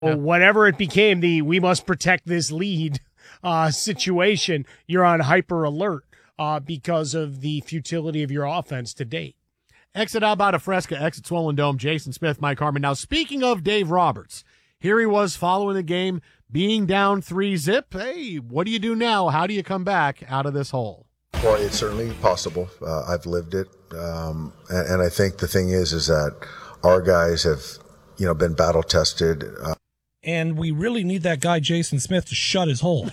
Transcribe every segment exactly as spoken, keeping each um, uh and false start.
or whatever it became, the we must protect this lead uh, situation, you're on hyper alert uh, because of the futility of your offense to date. Exit Alberta Fresca, exit Swollen Dome, Jason Smith, Mike Harmon. Now, speaking of Dave Roberts, here he was following the game, being down three zip. Hey, what do you do now? How do you come back out of this hole? Well, it's certainly possible. Uh, I've lived it. Um, and, and I think the thing is, is that our guys have, you know, been battle tested. Uh, and we really need that guy, Jason Smith, to shut his hole.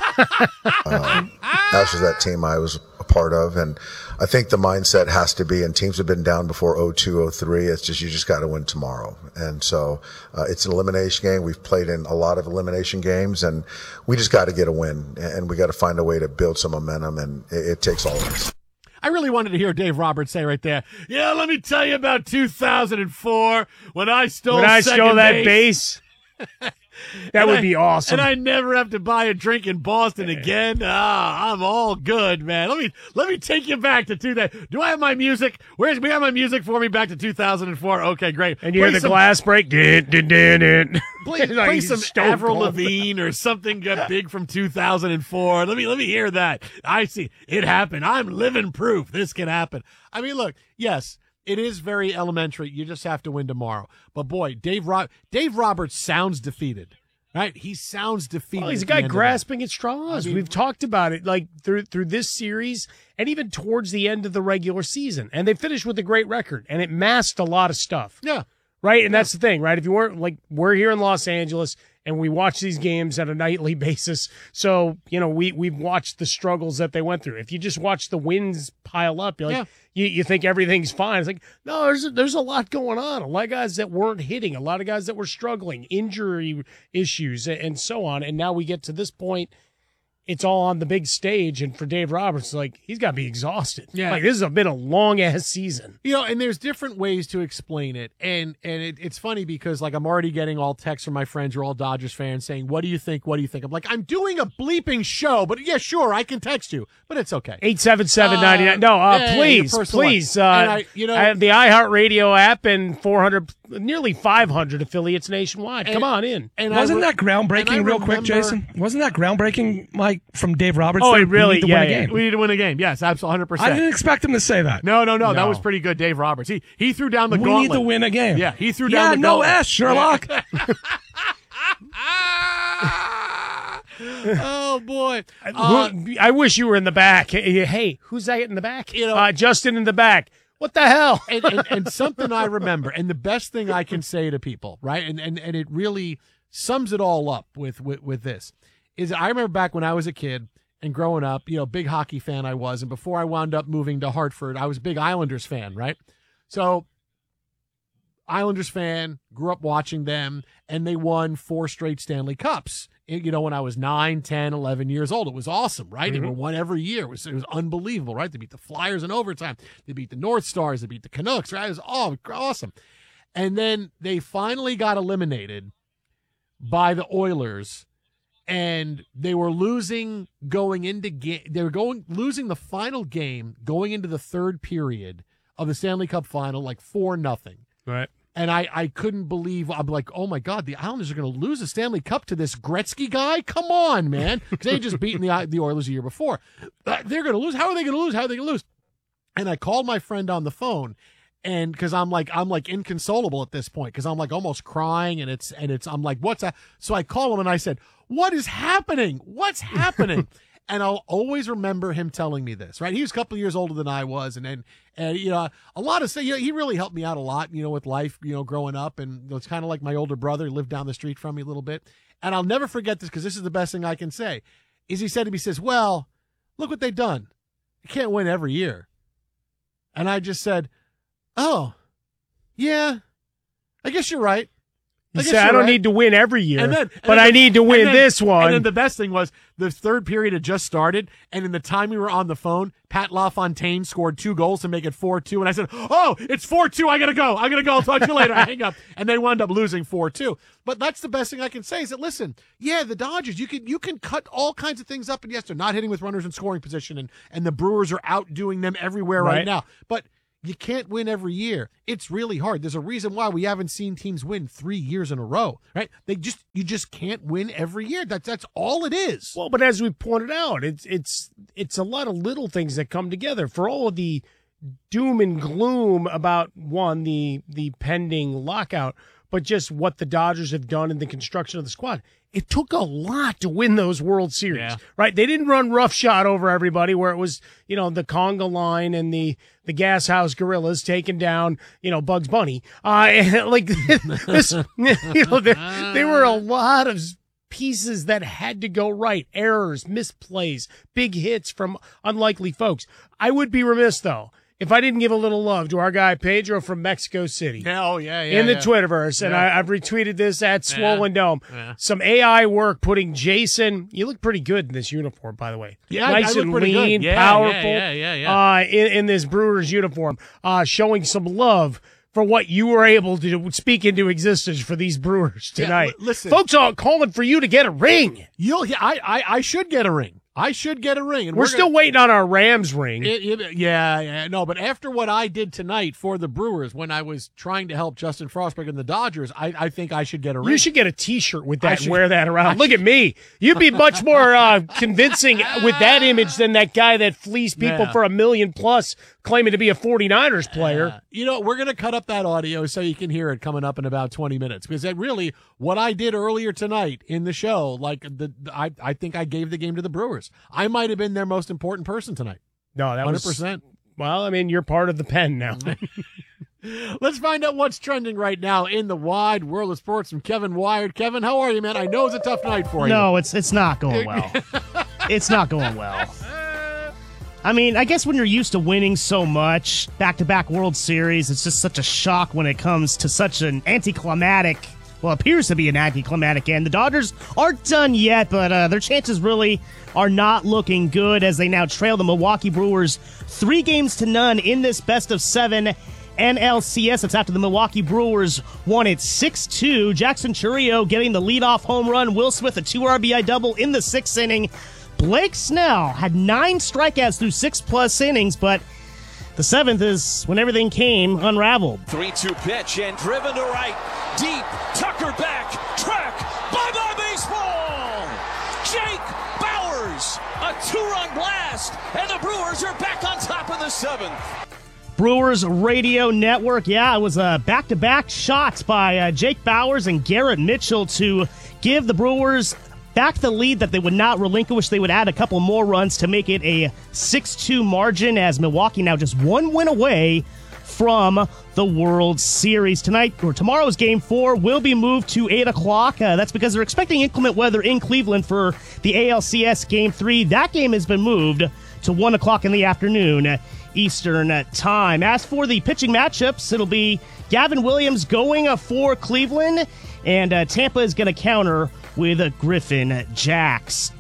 um, as was that team I was a part of. And I think the mindset has to be, and teams have been down before oh two, oh three. It's just, you just got to win tomorrow. And so, uh, it's an elimination game. We've played in a lot of elimination games, and we just got to get a win, and we got to find a way to build some momentum, and it, it takes all of us. I really wanted to hear Dave Roberts say right there, yeah, let me tell you about two thousand four when I stole When I second stole that base. base. That would I, be awesome. And I never have to buy a drink in Boston again. Ah, I'm all good, man. Let me let me take you back to two thousand. Do I have my music? Where's we have my music for me back to two thousand four? Okay, great. And you play hear the some, glass break. Dun, dun, dun, dun. Play, like play some Stone Avril Cold. Lavigne or something got big from two thousand four. Let me let me hear that. I see it happened. I'm living proof this can happen. I mean, look, yes. It is very elementary. You just have to win tomorrow. But boy, Dave Ro- Dave Roberts sounds defeated. Right? He sounds defeated. Well, he's a at the guy end of grasping at straws. I mean, We've talked about it like through through this series and even towards the end of the regular season. And they finished with a great record, and it masked a lot of stuff. Yeah. Right? And Yeah. that's the thing, right? If you weren't like we're here in Los Angeles and we watch these games on a nightly basis. So, you know, we we've watched the struggles that they went through. If you just watch the wins pile up, you're like Yeah. you, you think everything's fine. It's like, no, there's a, there's a lot going on. A lot of guys that weren't hitting, a lot of guys that were struggling, injury issues, and, and so on. And now we get to this point, it's all on the big stage. And for Dave Roberts, like, he's got to be exhausted. Yeah. Like, this has been a long-ass season. You know, and there's different ways to explain it. And and it, it's funny because, like, I'm already getting all texts from my friends who are all Dodgers fans saying, what do you think? What do you think? I'm like, I'm doing a bleeping show, but yeah, sure, I can text you, but it's okay. eight seven seven, nine nine. No, uh, yeah, please, your personal please. one. Uh, And I- you know- I have the iHeartRadio app and four hundred, nearly five hundred affiliates nationwide. And- Come on in. And Wasn't I re- that groundbreaking, and I real quick, remember- Jason? Wasn't that groundbreaking, Mike, from Dave Roberts? Oh, that it really- we need to yeah, win a yeah. game? We need to win a game. Yes, absolutely, one hundred percent. I didn't expect him to say that. No, no, no, That No. was pretty good, Dave Roberts. He he threw down the we gauntlet. need to win a game. Yeah, he threw yeah, down the no gauntlet. S, Sherlock. Oh, boy. Uh, Uh, Who- I wish you were in the back. Hey, hey, who's that in the back? You know- uh, Justin in the back. What the hell? and, and, and something I remember, and the best thing I can say to people, right, and and, and it really sums it all up with, with, with this, is I remember back when I was a kid and growing up, you know, big hockey fan I was, and before I wound up moving to Hartford, I was a big Islanders fan, right? So, Islanders fan, grew up watching them, and they won four straight Stanley Cups. You know, when I was nine, ten, eleven years old. It was awesome, right? Mm-hmm. They were won every year. It was, it was unbelievable, right? They beat the Flyers in overtime. They beat the North Stars. They beat the Canucks, right? It was all awesome. And then they finally got eliminated by the Oilers, and they were losing going into game. They were going losing the final game going into the third period of the Stanley Cup final, like four nothing. Right. And I, I couldn't believe, I'm like, oh my God, the Islanders are going to lose the Stanley Cup to this Gretzky guy? Come on, man. Because they had just beaten the, the Oilers a year before. Uh, They're going to lose. How are they going to lose? How are they going to lose? And I called my friend on the phone, and because I'm like, I'm like inconsolable at this point, because I'm like almost crying, and it's, and it's, I'm like, what's that? So I call him and I said, what is happening? What's happening? And I'll always remember him telling me this, right? He was a couple of years older than I was. And then, and, you know, a lot of, say, you know, he really helped me out a lot, you know, with life, you know, growing up. And it's kind of like my older brother. He lived down the street from me a little bit. And I'll never forget this, because this is the best thing I can say, is he said to me, he says, well, look what they've done. You can't win every year. And I just said, oh, yeah, I guess you're right. You I guess say, I you're don't right. need to win every year, And then- and but then I the- need to and win then- this one. And then the best thing was the third period had just started, and in the time we were on the phone, Pat LaFontaine scored two goals to make it four two, and I said, oh, it's four two, I gotta go, I gotta go, I'll talk to you later, I hang up, and they wound up losing four two. But that's the best thing I can say, is that, listen, yeah, the Dodgers, you can you can cut all kinds of things up, and yes, they're not hitting with runners in scoring position, and, and the Brewers are outdoing them everywhere right, Right. now, but You can't win every year. It's really hard. There's a reason why we haven't seen teams win three years in a row, right? They just you just can't win every year. That's that's all it is. Well, but as we pointed out, it's it's it's a lot of little things that come together. For all of the doom and gloom about one, the the pending lockout, but just what the Dodgers have done in the construction of the squad. It took a lot to win those World Series, Yeah. right? They didn't run roughshod over everybody where it was, you know, the conga line and the, the Gas House Gorillas taking down, you know, Bugs Bunny. Uh, and like this, you know, there, there were a lot of pieces that had to go right. Errors, misplays, big hits from unlikely folks. I would be remiss, though, if I didn't give a little love to our guy Pedro from Mexico City. Oh, yeah, yeah. In the yeah. Twitterverse, and Yeah. I, I've retweeted this at Swollen Yeah. Dome. Yeah. Some A I work putting Jason. You look pretty good in this uniform, by the way. Yeah, I- nice I look and pretty good. lean, Yeah, powerful. yeah, yeah, yeah, yeah. Uh, in, in this Brewers uniform, uh, showing some love for what you were able to speak into existence for these Brewers Yeah, tonight. li- listen. Folks are calling for you to get a ring. You'll. Yeah, I, I. I should get a ring. I should get a ring. And We're, we're still gonna, waiting on our Rams ring. It, it, yeah, yeah, no, but after what I did tonight for the Brewers when I was trying to help Justin Frostberg and the Dodgers, I, I think I should get a ring. You should get a T-shirt with I that should- and wear that I around. Look should- at me. You'd be much more uh, convincing with that image than that guy that fleeced people Yeah. for a million plus claiming to be a 49ers player. Uh, you know, we're going to cut up that audio so you can hear it coming up in about twenty minutes because that really what I did earlier tonight in the show, like the I, I think I gave the game to the Brewers. I might have been their most important person tonight. No, that one hundred was percent. Well, I mean, you're part of the pen now. Let's find out what's trending right now in the wide world of sports from Kevin Wired. Kevin, how are you, man? I know it's a tough night for you. No, it's it's not going well. It's not going well. I mean, I guess when you're used to winning so much, back-to-back World Series, it's just such a shock when it comes to such an anticlimactic, well, appears to be an anticlimactic end. The Dodgers aren't done yet, but uh, their chances really are not looking good as they now trail the Milwaukee Brewers three games to none in this best of seven N L C S. It's after the Milwaukee Brewers won it six two. Jackson Chourio getting the leadoff home run. Will Smith a two R B I double in the sixth inning. Blake Snell had nine strikeouts through six-plus innings, but the seventh is when everything came unraveled. three two pitch and driven to right. Deep. Tucker back. Track. Bye-bye baseball. Jake Bauers. A two-run blast. And the Brewers are back on top of the seventh. Brewers Radio Network. Yeah, it was a back-to-back shots by uh, Jake Bauers and Garrett Mitchell to give the Brewers back the lead that they would not relinquish. They would add a couple more runs to make it a six two margin as Milwaukee now just one win away from the World Series. Tonight, or tomorrow's Game four will be moved to eight o'clock. Uh, that's because they're expecting inclement weather in Cleveland for the A L C S Game three. That game has been moved to one o'clock in the afternoon Eastern Time. As for the pitching matchups, it'll be Gavin Williams going for Cleveland, and uh, Tampa is going to counter with uh, Griffin Jacks.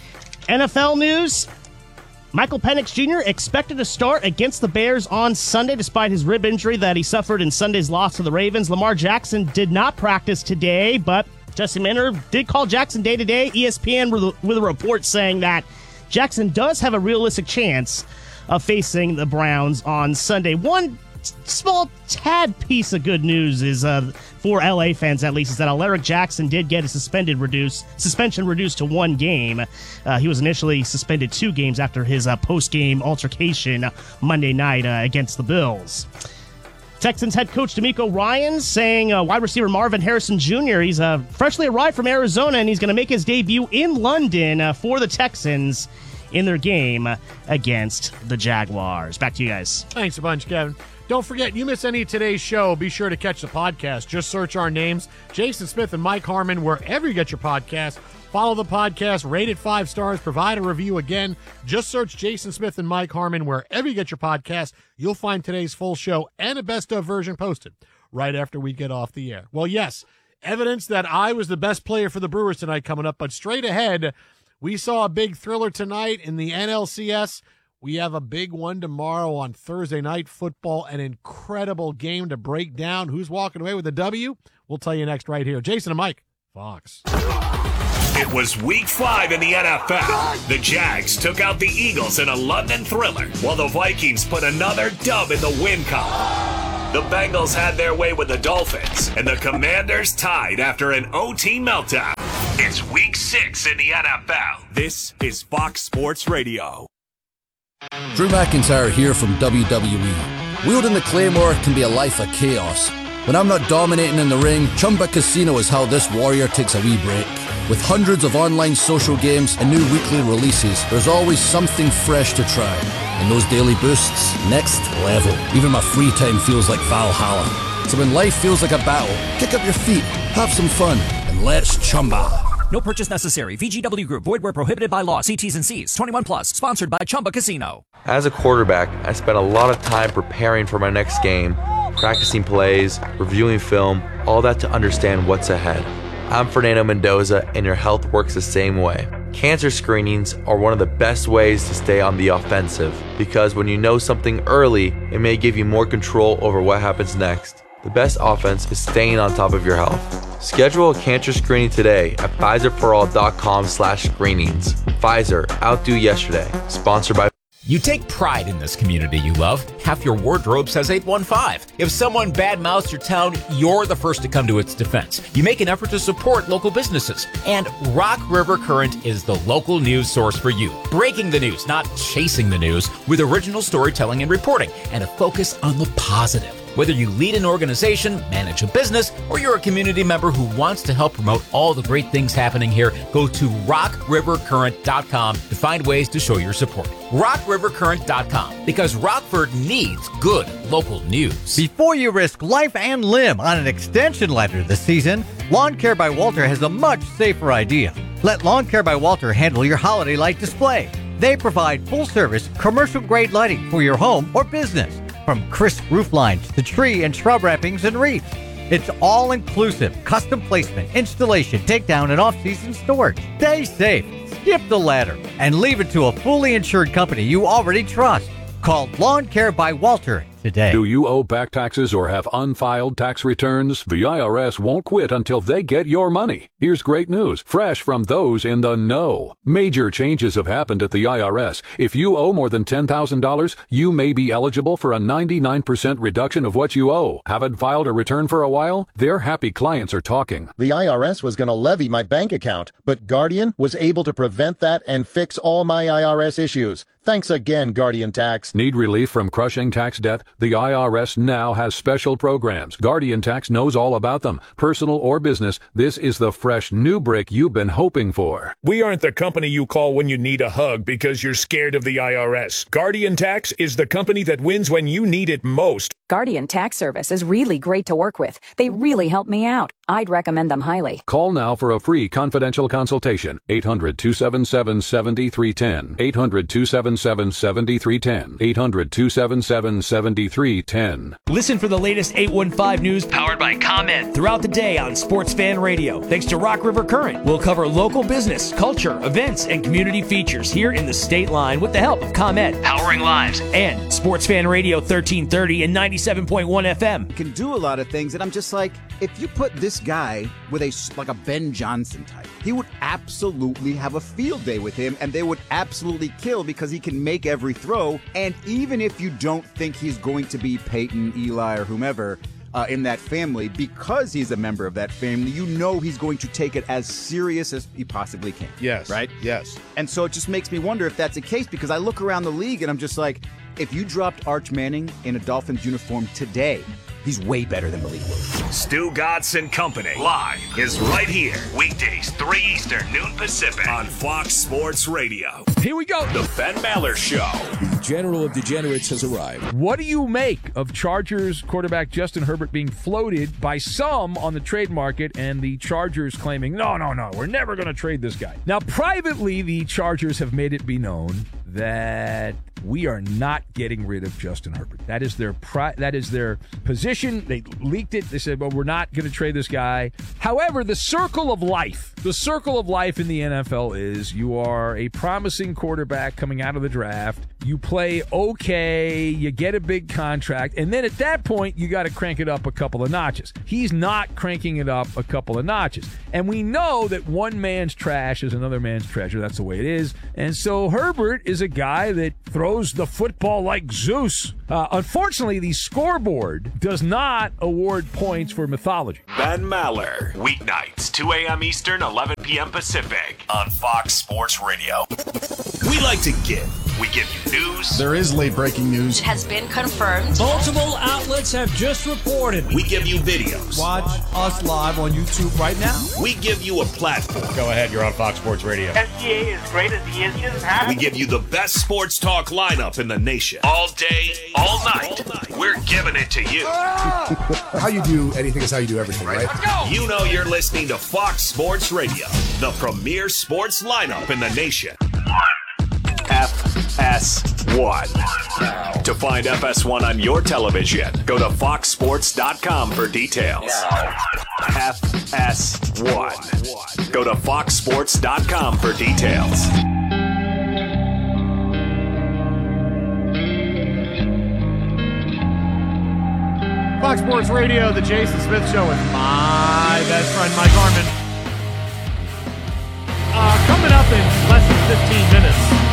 N F L news. Michael Penix Junior expected to start against the Bears on Sunday despite his rib injury that he suffered in Sunday's loss to the Ravens. Lamar Jackson did not practice today, but Justin Manor did call Jackson day-to-day. E S P N with a, with a report saying that Jackson does have a realistic chance of facing the Browns on Sunday. One small tad piece of good news is uh, for L A fans at least is that Alaric Jackson did get a suspended reduced suspension reduced to one game. Uh, he was initially suspended two games after his uh, post-game altercation Monday night uh, against the Bills. Texans head coach DeMeco Ryans saying uh, wide receiver Marvin Harrison Junior He's uh, freshly arrived from Arizona and he's going to make his debut in London uh, for the Texans in their game against the Jaguars. Back to you guys. Thanks a bunch, Kevin. Don't forget, you miss any of today's show, be sure to catch the podcast. Just search our names, Jason Smith and Mike Harmon, wherever you get your podcast. Follow the podcast, rate it five stars, provide a review again. Just search Jason Smith and Mike Harmon wherever you get your podcast. You'll find today's full show and a best-of version posted right after we get off the air. Well, yes, evidence that I was the best player for the Brewers tonight coming up, but straight ahead, we saw a big thriller tonight in the N L C S. We have a big one tomorrow on Thursday Night Football, an incredible game to break down. Who's walking away with a W? We'll tell you next right here. Jason and Mike, Fox. It was week five in the N F L. The Jags took out the Eagles in a London thriller, while the Vikings put another dub in the win column. The Bengals had their way with the Dolphins, and the Commanders tied after an O T meltdown. It's week six in the N F L. This is Fox Sports Radio. Drew McIntyre here from W W E. Wielding the Claymore can be a life of chaos. When I'm not dominating in the ring, Chumba Casino is how this warrior takes a wee break. With hundreds of online social games and new weekly releases, there's always something fresh to try. And those daily boosts, next level. Even my free time feels like Valhalla. So when life feels like a battle, kick up your feet, have some fun, and let's Chumba. No purchase necessary. V G W Group. Void where prohibited by law. See T's and C's. twenty-one plus. Sponsored by Chumba Casino. As a quarterback, I spent a lot of time preparing for my next game, practicing plays, reviewing film, all that to understand what's ahead. I'm Fernando Mendoza, and your health works the same way. Cancer screenings are one of the best ways to stay on the offensive, because when you know something early, it may give you more control over what happens next. The best offense is staying on top of your health. Schedule a cancer screening today at Pfizer for all dot com slash screenings. Pfizer, outdo yesterday. Sponsored by... You take pride in this community you love. Half your wardrobe says eight one five. If someone badmouths your town, you're the first to come to its defense. You make an effort to support local businesses. And Rock River Current is the local news source for you. Breaking the news, not chasing the news, with original storytelling and reporting, and a focus on the positive. Whether you lead an organization, manage a business, or you're a community member who wants to help promote all the great things happening here, go to rock river current dot com to find ways to show your support. rock river current dot com, because Rockford needs good local news. Before you risk life and limb on an extension ladder this season, Lawn Care by Walter has a much safer idea. Let Lawn Care by Walter handle your holiday light display. They provide full-service, commercial-grade lighting for your home or business, from crisp roof lines to tree and shrub wrappings and wreaths. It's all-inclusive, custom placement, installation, takedown, and off-season storage. Stay safe, skip the ladder, and leave it to a fully insured company you already trust. Call Lawn Care by Walter today. Do you owe back taxes or have unfiled tax returns? The I R S won't quit until they get your money. Here's great news, fresh from those in the know. Major changes have happened at the I R S. If you owe more than ten thousand dollars, you may be eligible for a ninety-nine percent reduction of what you owe. Haven't filed a return for a while? Their happy clients are talking. The I R S was going to levy my bank account, but Guardian was able to prevent that and fix all my I R S issues. Thanks again, Guardian Tax. Need relief from crushing tax debt? The I R S now has special programs. Guardian Tax knows all about them. Personal or business, this is the fresh new brick you've been hoping for. We aren't the company you call when you need a hug because you're scared of the I R S. Guardian Tax is the company that wins when you need it most. Guardian Tax Service is really great to work with. They really help me out. I'd recommend them highly. Call now for a free confidential consultation. eight hundred, two seven seven, seven three one zero. eight hundred, two seven seven, seven three one zero. eight hundred, two seven seven, seven three one zero. Listen for the latest eight one five news powered by ComEd throughout the day on Sports Fan Radio. Thanks to Rock River Current, we'll cover local business, culture, events, and community features here in the state line with the help of ComEd, powering lives, and Sports Fan Radio thirteen thirty and ninety-seven point one F M. Can do a lot of things, and I'm just like, if you put this guy with a like a Ben Johnson type, he would absolutely have a field day with him, and they would absolutely kill because he can make every throw. And even if you don't think he's going to be Peyton, Eli, or whomever uh, in that family, because he's a member of that family, you know he's going to take it as serious as he possibly can. Yes. Right? Yes. And so it just makes me wonder if that's the case, because I look around the league and I'm just like, if you dropped Arch Manning in a Dolphins uniform today, he's way better than Malik Willis. Stu Gatz and Company live is right here. Weekdays, three Eastern, noon Pacific on Fox Sports Radio. Here we go. The Ben Maller Show. The General of Degenerates has arrived. What do you make of Chargers quarterback Justin Herbert being floated by some on the trade market and the Chargers claiming, no, no, no, we're never going to trade this guy? Now, privately, the Chargers have made it be known that we are not getting rid of Justin Herbert. That is their pri- that is their position. They leaked it. They said, well, we're not going to trade this guy. However, the circle of life, the circle of life in the N F L is you are a promising quarterback coming out of the draft. You play okay, you get a big contract, and then at that point, you got to crank it up a couple of notches. He's not cranking it up a couple of notches. And we know that one man's trash is another man's treasure. That's the way it is. And so Herbert is a guy that throws the football like Zeus. Uh, unfortunately, the scoreboard does not award points for mythology. Ben Maller, weeknights, two a.m. Eastern, eleven p.m. Pacific, on Fox Sports Radio. We like to give. We give you news. There is late breaking news. It has been confirmed. Multiple outlets have just reported. We give you videos. Watch us live on YouTube right now. We give you a platform. Go ahead, you're on Fox Sports Radio. S G A is great as he is. He doesn't have We give you the best sports talk lineup in the nation. All day, all night. We're giving it to you. How you do anything is how you do everything, right? Let's go. You know you're listening to Fox Sports Radio, the premier sports lineup in the nation. F S one. To find F S one on your television, go to fox sports dot com for details. F S one. Go to fox sports dot com for details. Fox Sports Radio, the Jason Smith Show with my best friend, Mike Harmon. Uh, coming up in less than fifteen minutes.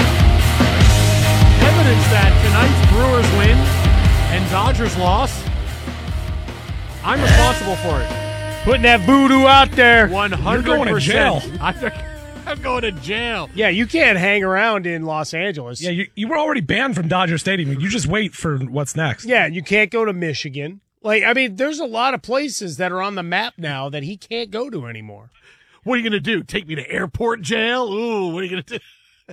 Evidence that tonight's Brewers win and Dodgers loss, I'm responsible for it. Putting that voodoo out there. one hundred percent. You're going to jail. I'm going to jail. Yeah, you can't hang around in Los Angeles. Yeah, you, you were already banned from Dodger Stadium. You just wait for what's next. Yeah, you can't go to Michigan. Like, I mean, there's a lot of places that are on the map now that he can't go to anymore. What are you going to do? Take me to airport jail? Ooh, what are you going to do?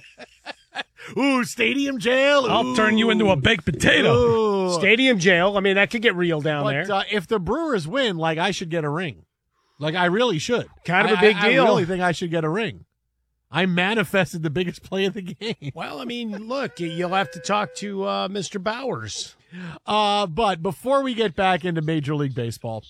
Ooh, stadium jail? Ooh. I'll turn you into a baked potato. Ooh. Stadium jail. I mean, that could get real down but, there. Uh, if the Brewers win, like, I should get a ring. Like, I really should. Kind of I, a big I, deal. I really think I should get a ring. I manifested the biggest play of the game. Well, I mean, look, you'll have to talk to uh, Mister Bowers. Uh, but before we get back into Major League Baseball,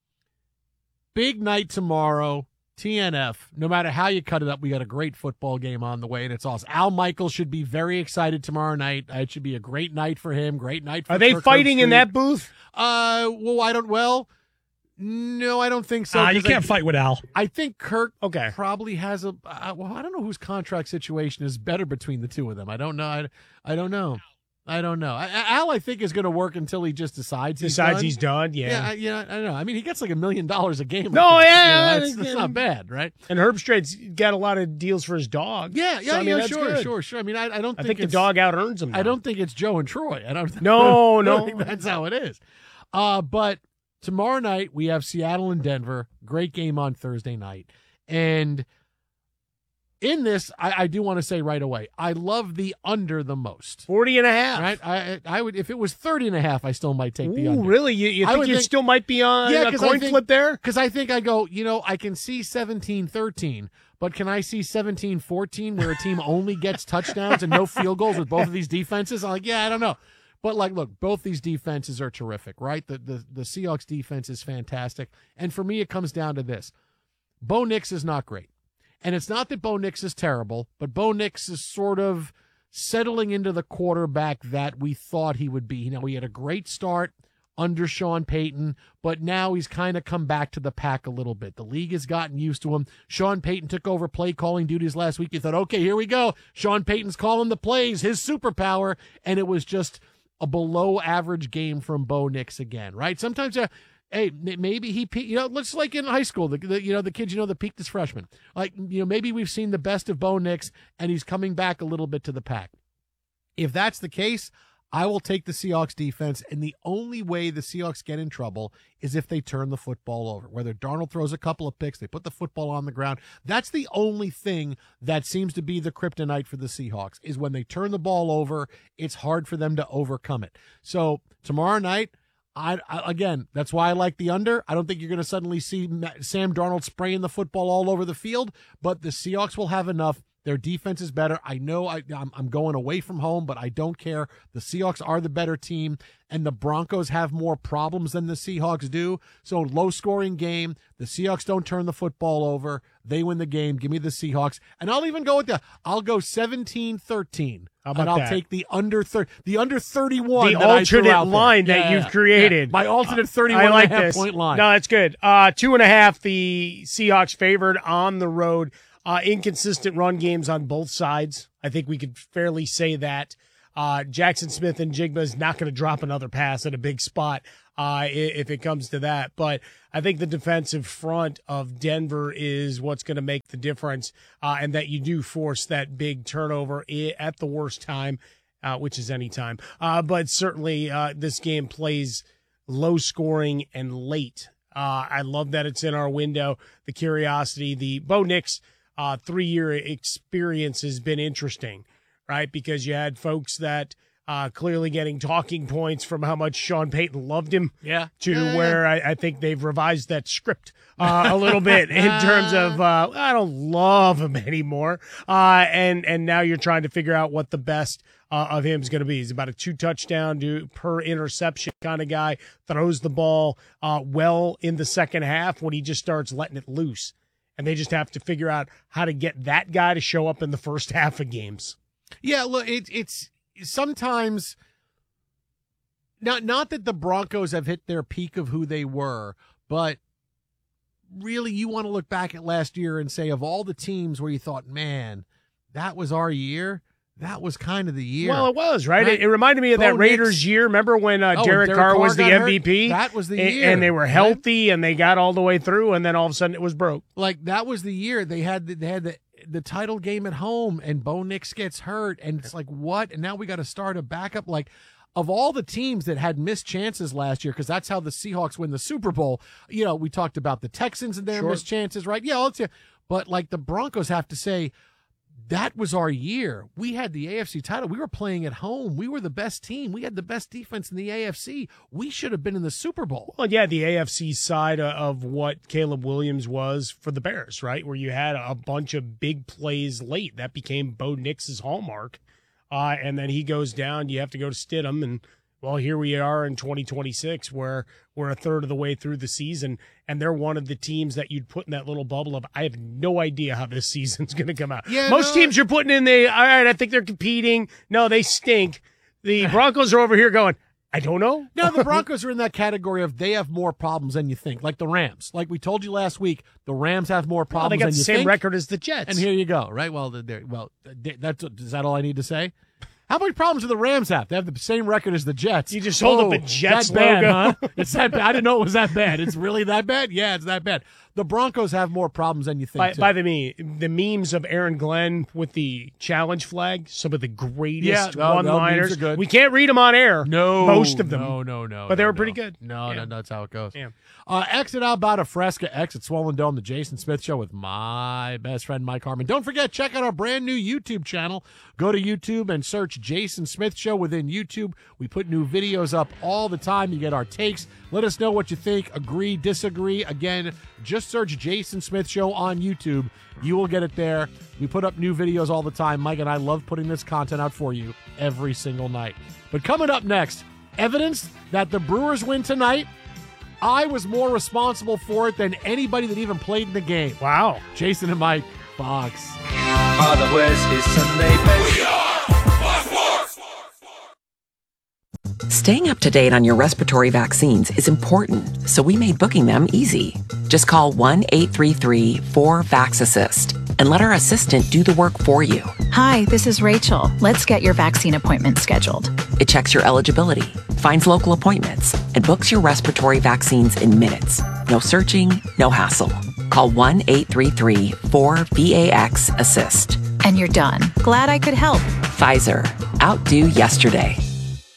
big night tomorrow. T N F, no matter how you cut it up, we got a great football game on the way, and it's awesome. Al Michaels should be very excited tomorrow night. It should be a great night for him, great night for Are they Kirk fighting Herbstreit. in that booth? Uh, well, I don't, well, no, I don't think so. Ah, you can't I, fight with Al. I think Kirk okay. probably has a, uh, well, I don't know whose contract situation is better between the two of them. I don't know. I, I don't know. I don't know. I, Al, I think, is going to work until he just decides he's Decides done. he's done, yeah. Yeah, I, yeah, I don't know. I mean, he gets like a million dollars a game. No, yeah. You know, it's, it's not bad, right? And Herbstreit's got a lot of deals for his dog. Yeah, yeah, so, I mean, yeah, that's sure, good. sure, sure. I mean, I, I don't I think, think the it's- dog out earns him. I don't think it's Joe and Troy. I don't. No, I don't no. think that's how it is. Uh, but tomorrow night we have Seattle and Denver. Great game on Thursday night, and in this, I, I do want to say right away, I love the under the most. forty and a half. Right? I I would if it was thirty and a half, I still might take the Ooh, under. really? You, you I think would you think- still might be on Yeah, a 'cause I coin think- flip there? Because I think I go, you know, I can see seventeen thirteen, but can I see seventeen fourteen where a team only gets touchdowns and no field goals with both of these defenses? I'm like, yeah, I don't know. But, like, look, both these defenses are terrific, right? The, the, the Seahawks defense is fantastic. And for me, it comes down to this. Bo Nix is not great. And it's not that Bo Nix is terrible, but Bo Nix is sort of settling into the quarterback that we thought he would be. You know, he had a great start under Sean Payton, but now he's kind of come back to the pack a little bit. The league has gotten used to him. Sean Payton took over play calling duties last week. You thought, okay, here we go. Sean Payton's calling the plays, his superpower, and it was just a below average game from Bo Nix again, right? Sometimes uh, hey, maybe he, you know, looks like in high school, the, the you know, the kids, you know, the peaked as freshmen. Like, you know, maybe we've seen the best of Bo Nix and he's coming back a little bit to the pack. If that's the case, I will take the Seahawks defense, and the only way the Seahawks get in trouble is if they turn the football over. Whether Darnold throws a couple of picks, they put the football on the ground. That's the only thing that seems to be the kryptonite for the Seahawks, is when they turn the ball over, it's hard for them to overcome it. So tomorrow night, I, I again, that's why I like the under. I don't think you're going to suddenly see Sam Darnold spraying the football all over the field, but the Seahawks will have enough Their defense is better. I know I, I'm, I'm going away from home, but I don't care. The Seahawks are the better team, and the Broncos have more problems than the Seahawks do. So low-scoring game. The Seahawks don't turn the football over. They win the game. Give me the Seahawks. And I'll even go with the I'll go seventeen thirteen. How about and I'll that? take the under thirty, the under thirty-one. The that I threw alternate out there. line that Yeah, you've yeah, created. yeah. My alternate thirty-one I like and a half this. point line. No, that's good. Uh, two and a half, the Seahawks favored on the road. Uh, inconsistent run games on both sides. I think we could fairly say that. Uh, Jackson Smith and Jigba is not going to drop another pass at a big spot uh, if it comes to that. But I think the defensive front of Denver is what's going to make the difference, uh, and that you do force that big turnover at the worst time, uh, which is any time. Uh, but certainly uh, this game plays low scoring and late. Uh, I love that it's in our window. The curiosity, the Bo Nix uh, three-year experience has been interesting, right? Because you had folks that uh, clearly getting talking points from how much Sean Payton loved him, yeah, to yeah, where yeah. I, I think they've revised that script uh, a little bit in terms of uh, I don't love him anymore, uh, and and now you're trying to figure out what the best uh, of him is going to be. He's about a two touchdown to, per interception kind of guy. Throws the ball uh, well in the second half when he just starts letting it loose. And they just have to figure out how to get that guy to show up in the first half of games. Yeah, look, it, it's sometimes not not that the Broncos have hit their peak of who they were, but really you want to look back at last year and say, of all the teams where you thought, man, that was our year, that was kind of the year. Well, it was, right? Right? It, it reminded me of Bo that Raiders Nix- year. Remember when uh, Oh, when Derek, Derek Carr Carr was the got M hurt? V P? That was the and, year, And they were right? healthy, and they got all the way through, and then all of a sudden it was broke. Like, that was the year they had the, they had the, the title game at home, and Bo Nix gets hurt, and it's like, what? And now we got to start a backup. Like, of all the teams that had missed chances last year, because that's how the Seahawks win the Super Bowl, you know, we talked about the Texans and their Sure. missed chances, right? Yeah, let's, but like the Broncos have to say, that was our year. We had the A F C title. We were playing at home. We were the best team. We had the best defense in the A F C. We should have been in the Super Bowl. Well, yeah, the A F C side of what Caleb Williams was for the Bears, right? Where you had a bunch of big plays late. That became Bo Nix's hallmark. Uh, and then he goes down. You have to go to Stidham. And, well, here we are in twenty twenty-six where we're a third of the way through the season, and they're one of the teams that you'd put in that little bubble of, I have no idea how this season's going to come out. Yeah, Most no. teams you're putting in the, all right, I think they're competing. No, they stink. The Broncos are over here going, I don't know. No, the Broncos are in that category of they have more problems than you think, like the Rams. Like we told you last week, the Rams have more Well, problems they got than the you same think. record as the Jets. And here you go, right? Well, they're, well, that's is that all I need to say? How many problems do the Rams have? They have the same record as the Jets. You just hold up Oh, a Jets that bad, logo. huh? It's that bad. I didn't know it was that bad. It's really that bad? Yeah, it's that bad. The Broncos have more problems than you think, By, too. by the me, the memes of Aaron Glenn with the challenge flag, some of the greatest Yeah, no, no, one-liners. memes are good. We can't read them on air. No, most of them. No, no, no. But they no, were no. pretty good. No, Yeah. no, no, that's how it goes. Yeah. Uh, exit out about a Fresca, exit Swollen Dome, the Jason Smith Show with my best friend Mike Harmon. Don't forget, check out our brand new YouTube channel. Go to YouTube and search Jason Smith Show within YouTube. We put new videos up all the time. You get our takes. Let us know what you think. Agree, disagree. Again, just search Jason Smith Show on YouTube. You will get it there. We put up new videos all the time. Mike and I love putting this content out for you every single night. But coming up next, evidence that the Brewers win tonight. I was more responsible for it than anybody that even played in the game. Wow. Jason and Mike, Fox. Father wears his Sunday best. Staying up to date on your respiratory vaccines is important, so we made booking them easy. Just call one eight three three four VAX-ASSIST and let our assistant do the work for you. Hi, this is Rachel. Let's get your vaccine appointment scheduled. It checks your eligibility, finds local appointments, and books your respiratory vaccines in minutes. No searching, no hassle. Call one eight three three four VAX-ASSIST. And you're done. Glad I could help. Pfizer. Outdo yesterday.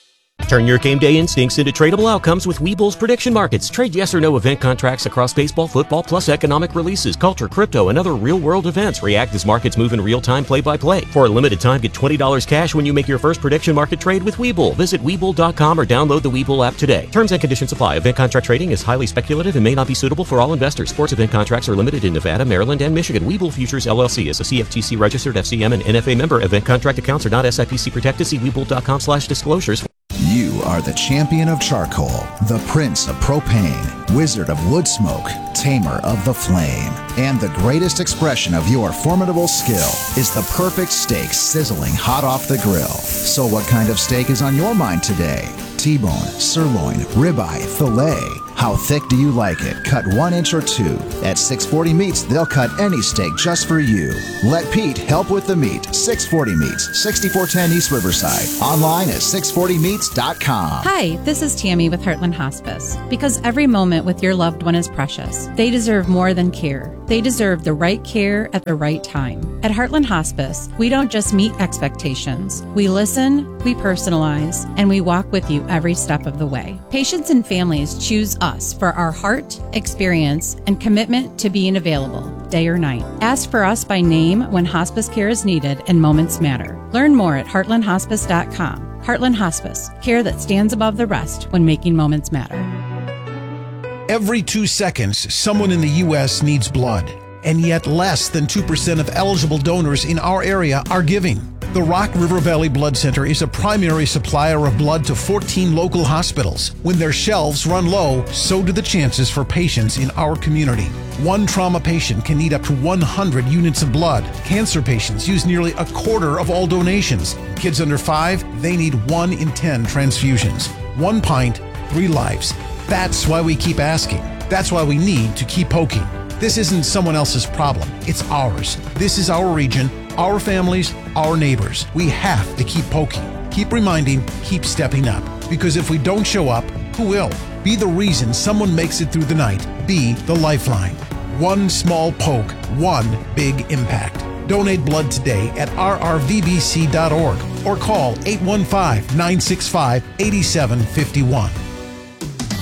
Turn your game day instincts into tradable outcomes with Webull's prediction markets. Trade yes or no event contracts across baseball, football, plus economic releases, culture, crypto, and other real-world events. React as markets move in real time, play-by-play. For a limited time, get twenty dollars cash when you make your first prediction market trade with Webull. Visit Webull dot com or download the Webull app today. Terms and conditions apply. Event contract trading is highly speculative and may not be suitable for all investors. Sports event contracts are limited in Nevada, Maryland, and Michigan. Webull Futures, L L C is a C F T C registered F C M and N F A member. Event contract accounts are not S I P C protected. See Webull dot com slash disclosures. You are the champion of charcoal, the prince of propane, wizard of wood smoke, tamer of the flame. And the greatest expression of your formidable skill is the perfect steak sizzling hot off the grill. So what kind of steak is on your mind today? T-bone, sirloin, ribeye, filet. How thick do you like it? Cut one inch or two. At six forty Meats, they'll cut any steak just for you. Let Pete help with the meat. six forty Meats, sixty-four ten East Riverside. Online at six forty meats dot com. Hi, this is Tammy with Heartland Hospice. Because every moment with your loved one is precious. They deserve more than care. They deserve the right care at the right time. At Heartland Hospice, we don't just meet expectations. We listen, we personalize, and we walk with you every step of the way. Patients and families choose us for our heart, experience, and commitment to being available, day or night. Ask for us by name when hospice care is needed and moments matter. Learn more at heartland hospice dot com. Heartland Hospice, care that stands above the rest when making moments matter. Every two seconds, someone in the U S needs blood, and yet less than two percent of eligible donors in our area are giving. The Rock River Valley Blood Center is a primary supplier of blood to fourteen local hospitals. When their shelves run low, so do the chances for patients in our community. One trauma patient can need up to one hundred units of blood. Cancer patients use nearly a quarter of all donations. Kids under five, they need one in ten transfusions. One pint, three lives. That's why we keep asking. That's why we need to keep poking. This isn't someone else's problem. It's ours. This is our region, our families, our neighbors. We have to keep poking, keep reminding, keep stepping up. Because if we don't show up, who will? Be the reason someone makes it through the night. Be the lifeline. One small poke, one big impact. Donate blood today at r r v b c dot org or call eight one five, nine six five, eight seven five one.